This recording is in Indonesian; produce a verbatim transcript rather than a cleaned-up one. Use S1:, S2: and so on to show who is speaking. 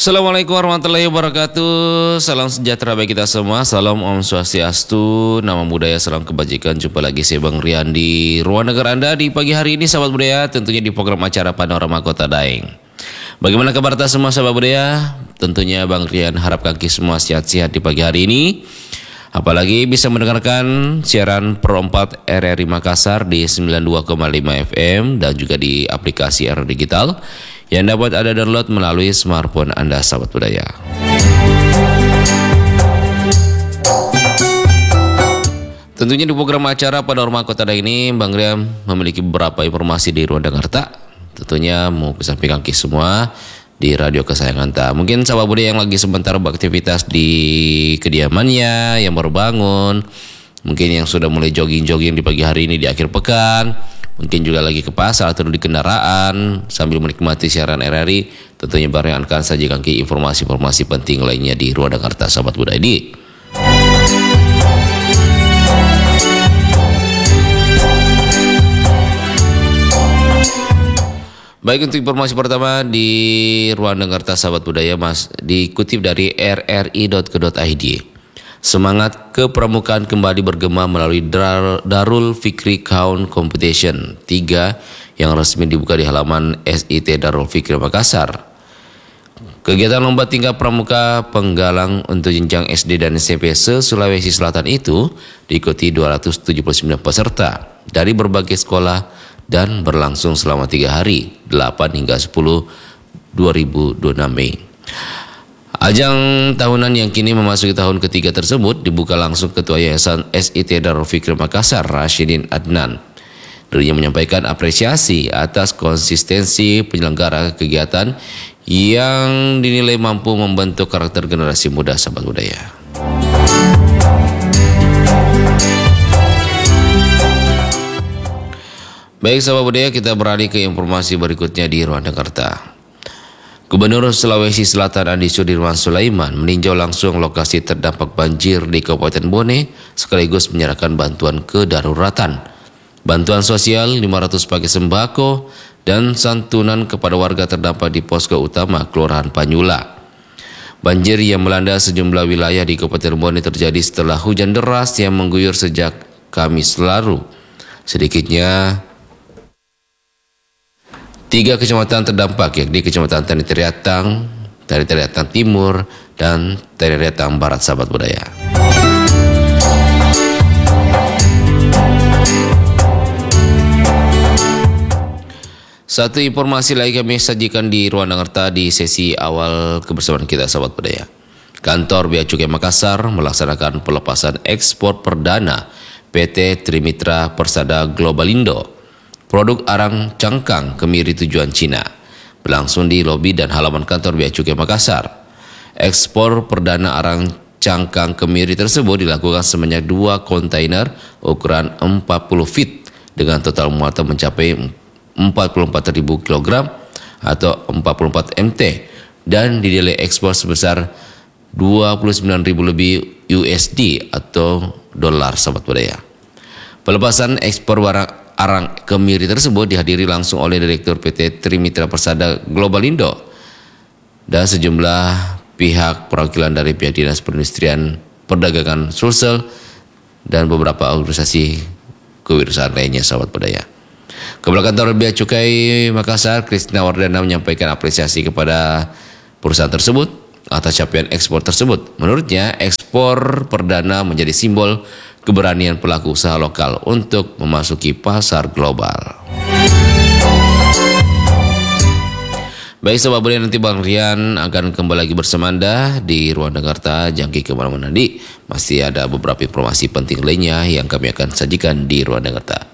S1: Assalamualaikum warahmatullahi wabarakatuh. Salam sejahtera bagi kita semua. Salam Om Swastiastu, nama budaya, salam kebajikan. Jumpa lagi saya Bang Rian di ruang dengar Anda di pagi hari ini, sahabat budaya, tentunya di program acara Panorama Kota Daeng. Bagaimana kabar kita semua, sahabat budaya? Tentunya Bang Rian harapkan kita semua sehat-sehat di pagi hari ini. Apalagi bisa mendengarkan siaran Pro empat R R I Makassar di sembilan puluh dua koma lima F M dan juga di aplikasi R R Digital yang dapat Anda download melalui smartphone Anda, sahabat budaya. Tentunya di program acara Panorama Kota Daeng ini, Bang Rian memiliki beberapa informasi di ruang dengar tak. Tentunya mau kesampaikan ke semua di radio kesayangan tak. Mungkin sahabat budaya yang lagi sebentar beraktivitas di kediamannya, yang baru bangun, mungkin yang sudah mulai jogging-jogging di pagi hari ini di akhir pekan, mungkin juga lagi ke pasar atau di kendaraan sambil menikmati siaran R R I. Tentunya Bang Rian akan sajikan ke informasi-informasi penting lainnya di ruang dengar tak, sahabat budaya ini. Baik, untuk informasi pertama di ruang dengar tak, sahabat budaya, Mas, dikutip dari r r i dot co dot i d. Semangat kepramukaan kembali bergema melalui Dar Darul Fikri Count Competition tiga yang resmi dibuka di halaman S I T Darul Fikri Makassar. Kegiatan lomba tingkat pramuka penggalang untuk jenjang S D dan S M P se-Sulawesi Selatan itu diikuti dua ratus tujuh puluh sembilan peserta dari berbagai sekolah dan berlangsung selama tiga hari, delapan hingga sepuluh dua ribu dua puluh enam Mei. Ajang tahunan yang kini memasuki tahun ketiga tersebut dibuka langsung Ketua Yayasan S I T Darul Fikri Makassar, Rashidin Adnan. Dirinya menyampaikan apresiasi atas konsistensi penyelenggara kegiatan yang dinilai mampu membentuk karakter generasi muda, sahabat budaya. Baik, sahabat budaya, kita beralih ke informasi berikutnya di ruang Jakarta. Gubernur Sulawesi Selatan Andi Sudirman Sulaiman meninjau langsung lokasi terdampak banjir di Kabupaten Bone sekaligus menyerahkan bantuan kedaruratan. Bantuan sosial lima ratus paket sembako dan santunan kepada warga terdampak di posko utama Kelurahan Panyula. Banjir yang melanda sejumlah wilayah di Kabupaten Bone terjadi setelah hujan deras yang mengguyur sejak Kamis lalu. Sedikitnya tiga kecamatan terdampak, yakni Kecamatan Tani Teriatang, Tani Teriatang Timur, dan Tani Teriatang Barat, sahabat budaya. Satu informasi lagi kami sajikan di ruang dengar di sesi awal kebersamaan kita, sahabat budaya. Kantor Bea Cukai Makassar melaksanakan pelepasan ekspor perdana P T Trimitra Persada Globalindo produk arang cangkang kemiri tujuan Cina, berlangsung di lobi dan halaman kantor Bea Cukai Makassar. Ekspor perdana arang cangkang kemiri tersebut dilakukan sebanyak dua kontainer ukuran empat puluh feet dengan total muatan mencapai empat puluh empat ribu kilogram atau empat puluh empat M T dan dinilai ekspor sebesar dua puluh sembilan ribu lebih U S D atau dolar, sahabat budaya. Pelepasan ekspor barang arang kemiri tersebut dihadiri langsung oleh Direktur P T Trimitra Persada Globalindo dan sejumlah pihak perwakilan dari pihak Dinas Perindustrian, Perdagangan, Sulsel, dan beberapa organisasi kewirausahaan lainnya, sahabat budaya. Kepala Kantor Bea Cukai Makassar, Kristina Wardana, menyampaikan apresiasi kepada perusahaan tersebut atas capaian ekspor tersebut. Menurutnya, ekspor perdana menjadi simbol keberanian pelaku usaha lokal untuk memasuki pasar global. Baik, sahabat budaya, nanti Bang Rian akan kembali lagi bersama Anda di ruang Jakarta. Jangan kemana-mana, nanti masih ada beberapa informasi penting lainnya yang kami akan sajikan di ruang Jakarta.